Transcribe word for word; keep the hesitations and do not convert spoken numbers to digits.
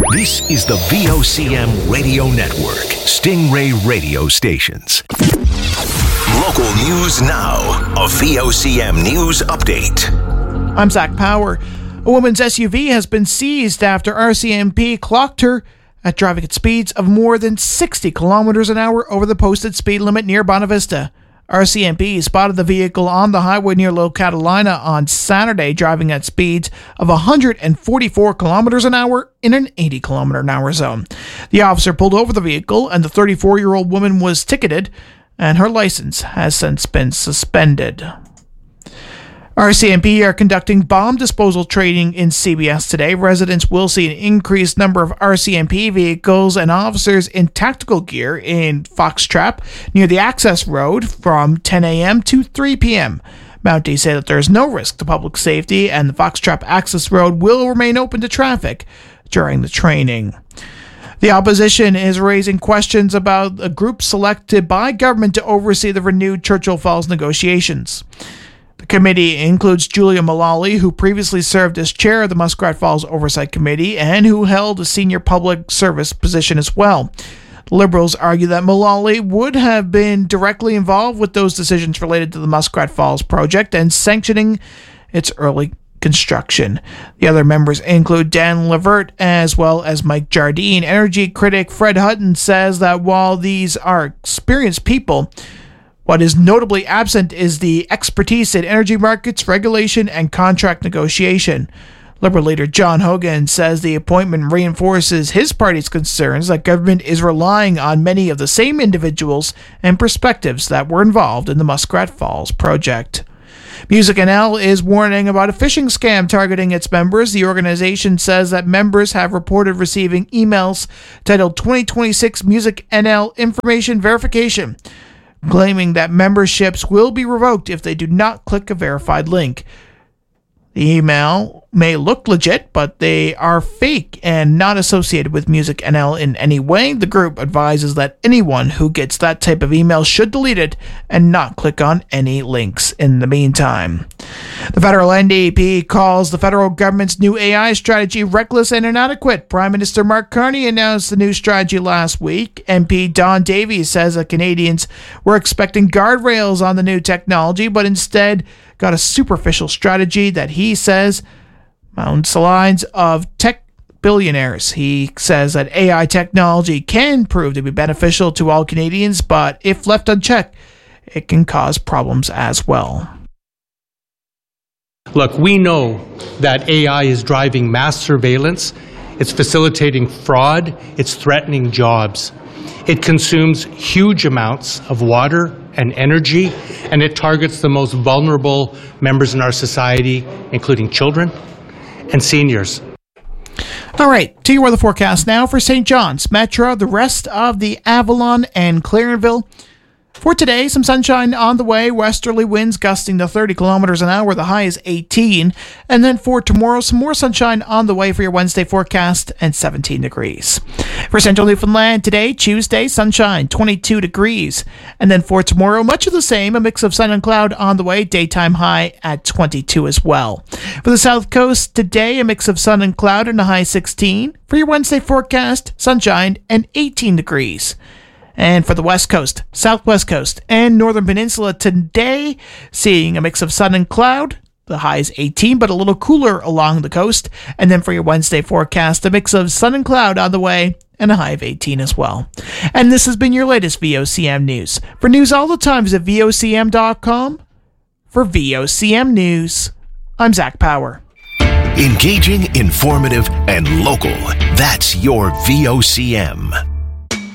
This is the V O C M Radio Network, Stingray Radio Stations. Local news now, a V O C M News Update. I'm Zach Power. A woman's S U V has been seized after R C M P clocked her at driving at speeds of more than sixty kilometers an hour over the posted speed limit near Bonavista. R C M P spotted the vehicle on the highway near Low Catalina on Saturday, driving at speeds of one hundred forty-four kilometers an hour in an eighty kilometer an hour zone. The officer pulled over the vehicle, and the thirty-four-year-old woman was ticketed, and her license has since been suspended. R C M P are conducting bomb disposal training in C B S today. Residents will see an increased number of R C M P vehicles and officers in tactical gear in Foxtrap near the access road from ten a.m. to three p.m. Mounties say that there is no risk to public safety, and the Foxtrap access road will remain open to traffic during the training. The opposition is raising questions about a group selected by government to oversee the renewed Churchill Falls negotiations. The committee includes Julia Mullally, who previously served as chair of the Muskrat Falls Oversight Committee and who held a senior public service position as well. The Liberals argue that Mullally would have been directly involved with those decisions related to the Muskrat Falls project and sanctioning its early construction. The other members include Dan Levert as well as Mike Jardine. Energy critic Fred Hutton says that while these are experienced people, what is notably absent is the expertise in energy markets, regulation, and contract negotiation. Liberal leader John Hogan says the appointment reinforces his party's concerns that government is relying on many of the same individuals and perspectives that were involved in the Muskrat Falls project. Music N L is warning about a phishing scam targeting its members. The organization says that members have reported receiving emails titled twenty twenty-six Music N L Information Verification, claiming that memberships will be revoked if they do not click a verified link. The email may look legit, but they are fake and not associated with Music N L in any way. The group advises that anyone who gets that type of email should delete it and not click on any links in the meantime. The federal N D P calls the federal government's new A I strategy reckless and inadequate. Prime Minister Mark Carney announced the new strategy last week. M P Don Davies says that Canadians were expecting guardrails on the new technology, but instead got a superficial strategy that he says mounts the lines of tech billionaires. He says that A I technology can prove to be beneficial to all Canadians, but if left unchecked, it can cause problems as well. Look, we know that A I is driving mass surveillance, it's facilitating fraud, it's threatening jobs. It consumes huge amounts of water and energy, and it targets the most vulnerable members in our society, including children and seniors. All right, to your weather forecast now for Saint John's, Metro, the rest of the Avalon and Clarenville. For today, some sunshine on the way, westerly winds gusting to thirty kilometers an hour, the high is eighteen. And then for tomorrow, some more sunshine on the way for your Wednesday forecast and seventeen degrees. For central Newfoundland today, Tuesday, sunshine, twenty-two degrees. And then for tomorrow, much of the same, a mix of sun and cloud on the way, daytime high at twenty-two as well. For the south coast today, a mix of sun and cloud and a high sixteen. For your Wednesday forecast, sunshine and eighteen degrees. And for the west coast, southwest coast, and northern peninsula today, seeing a mix of sun and cloud. The high is eighteen, but a little cooler along the coast. And then for your Wednesday forecast, a mix of sun and cloud on the way, and a high of eighteen as well. And this has been your latest V O C M news. For news all the time, visit V O C M dot com. For V O C M News, I'm Zach Power. Engaging, informative, and local. That's your V O C M.